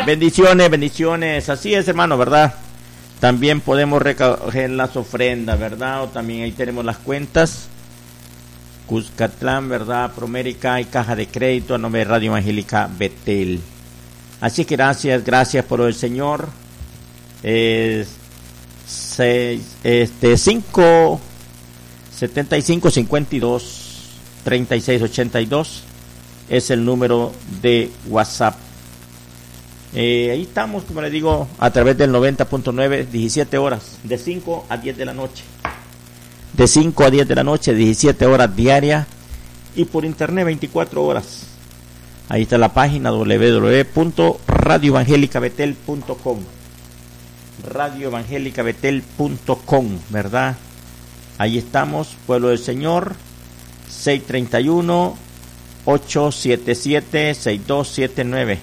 Bendiciones, bendiciones. Así es, hermano, ¿verdad? También podemos recoger las ofrendas, ¿verdad? O también ahí tenemos las cuentas. Cuscatlán, ¿verdad? Promérica y Caja de Crédito a nombre de Radio Evangélica Betel. Así que gracias por el Señor. 5 75 52 36 82 es el número de WhatsApp. Ahí estamos, como le digo, a través del 90.9, 17 horas, de 5 a 10 de la noche. De 5 a 10 de la noche, 17 horas diarias, y por internet 24 horas. Ahí está la página www.radioevangelicabetel.com, radioevangelicabetel.com, ¿verdad? Ahí estamos, pueblo del Señor, 631-877-6279,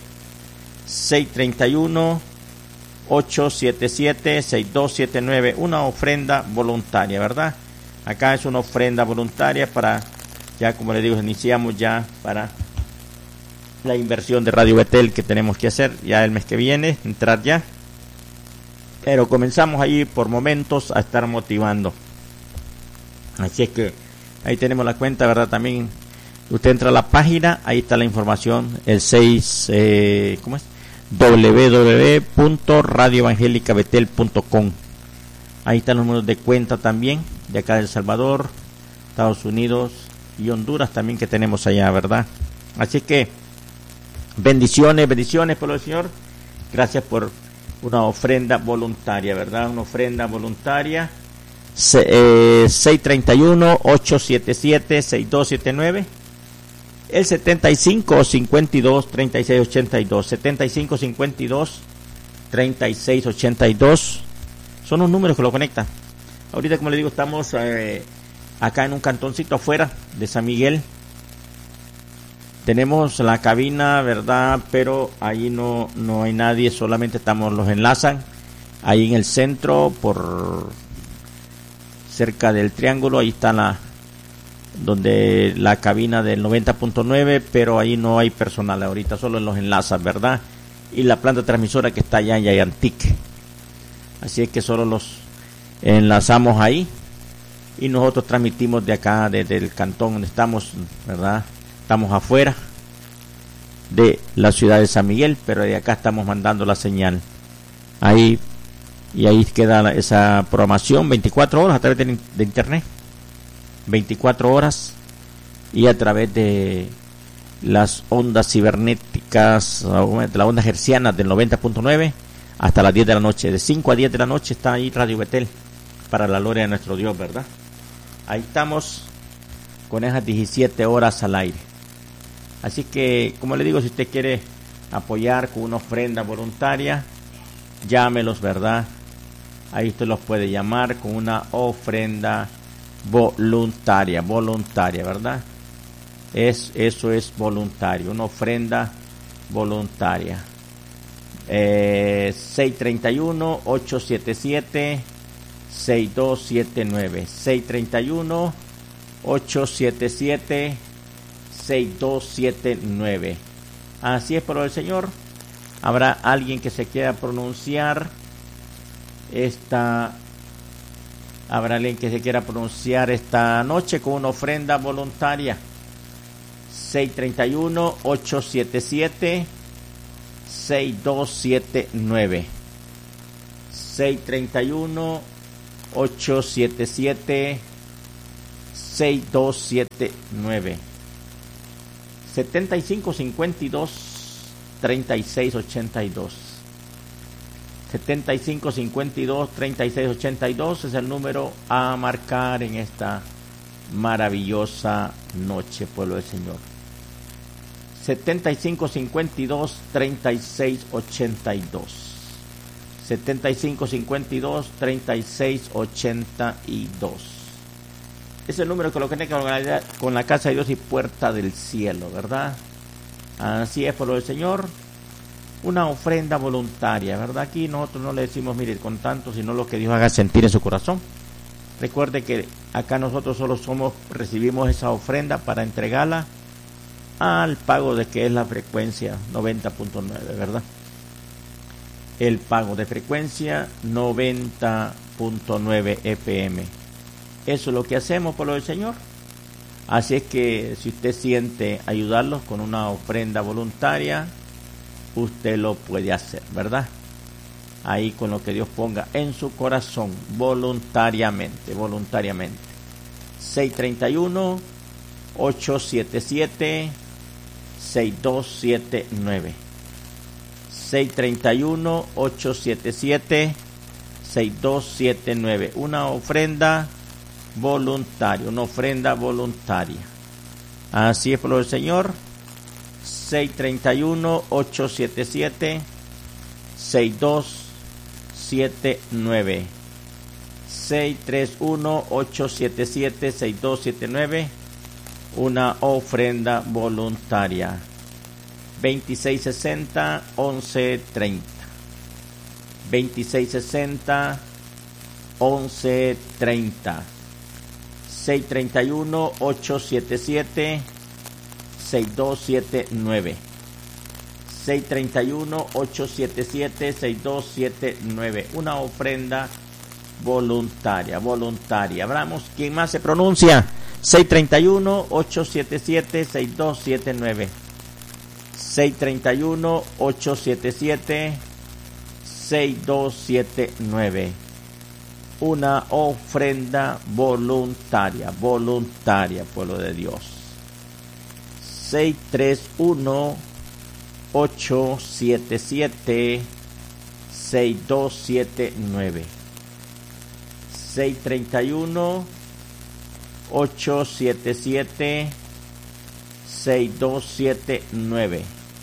631-877-6279, una ofrenda voluntaria, ¿verdad? Acá es una ofrenda voluntaria para, ya como les digo, iniciamos ya para la inversión de Radio Betel que tenemos que hacer ya el mes que viene, entrar ya. Pero comenzamos ahí por momentos a estar motivando. Así es que ahí tenemos la cuenta, ¿verdad? También usted entra a la página, ahí está la información, el 6, ¿cómo es? www.radioevangelicabetel.com. Ahí están los números de cuenta también, de acá de El Salvador, Estados Unidos y Honduras también que tenemos allá, ¿verdad? Así que bendiciones, pueblo del Señor. Gracias por una ofrenda voluntaria, ¿verdad? Una ofrenda voluntaria. 631-877-6279. El 75-52-3682. 75-52-3682. Son los números que lo conectan. Ahorita, como le digo, estamos acá en un cantoncito afuera de San Miguel. Tenemos la cabina, ¿verdad? Pero ahí no hay nadie, solamente los enlazan. Ahí en el centro, por cerca del triángulo, ahí está donde la cabina del 90.9, pero ahí no hay personal ahorita, solo los enlazan, ¿verdad? Y la planta transmisora que está allá en Yayantic. Así es que solo los enlazamos ahí y nosotros transmitimos de acá, desde el cantón donde estamos, ¿verdad? Estamos afuera de la ciudad de San Miguel, pero de acá estamos mandando la señal. Ahí, y ahí queda esa programación 24 horas a través de internet. 24 horas y a través de las ondas cibernéticas, la onda herciana del 90.9 hasta las 10 de la noche. De 5 a 10 de la noche está ahí Radio Betel, para la gloria de nuestro Dios, ¿verdad? Ahí estamos con esas 17 horas al aire. Así que, como le digo, si usted quiere apoyar con una ofrenda voluntaria, llámelos, ¿verdad? Ahí usted los puede llamar con una ofrenda voluntaria, ¿verdad? Eso es voluntario, una ofrenda voluntaria. 631-877-6279, 631-877-6279. Así es, por el Señor. Habrá alguien que se quiera pronunciar esta noche con una ofrenda voluntaria. 631-877-6279, 631-877-6279, 7552-3682, 7552-3682 es el número a marcar en esta maravillosa noche, pueblo del Señor. 7552-3682, 7552-3682 es el número que lo conecta con la casa de Dios y puerta del cielo, ¿verdad? Así es, pueblo del Señor. Una ofrenda voluntaria, ¿verdad? Aquí nosotros no le decimos, mire, con tanto, sino lo que Dios haga sentir en su corazón. Recuerde que acá nosotros solo recibimos esa ofrenda para entregarla al pago de que es la frecuencia 90.9, ¿verdad? el pago de frecuencia 90.9 FM. Eso es lo que hacemos por lo del Señor. Así es que si usted siente ayudarlos con una ofrenda voluntaria, usted lo puede hacer, ¿verdad? Ahí con lo que Dios ponga en su corazón, voluntariamente. 631-877-6279. 631-877-6279. Una ofrenda voluntaria. Así es por lo del Señor. 631-877-6279. 631-877-6279. Una ofrenda voluntaria. 2660-1130. 2660-1130. 631-877-6279. 631-877-6279. Una ofrenda voluntaria. Hablamos, ¿quién más se pronuncia? 631-877-6279. 631-877-6279. Una ofrenda voluntaria, pueblo de Dios. 631-877-6279. 631-877-6279.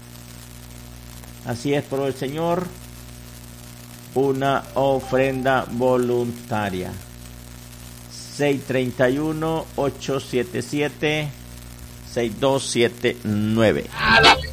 Así es, por el Señor, una ofrenda voluntaria. 631-877-6279.